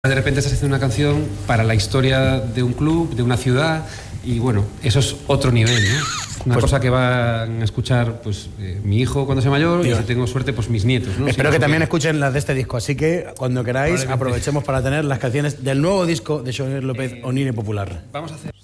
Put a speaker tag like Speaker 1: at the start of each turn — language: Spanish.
Speaker 1: De repente estás haciendo una canción para la historia de un club, de una ciudad, y bueno, eso es otro nivel, ¿no? Una cosa que van a escuchar pues mi hijo cuando sea mayor, y si tengo suerte, pues mis nietos, ¿no?
Speaker 2: Espero que también escuchen las de este disco, así que cuando queráis aprovechemos para tener las canciones del nuevo disco de Xavier López, Onire Popular.
Speaker 1: Vamos a hacer...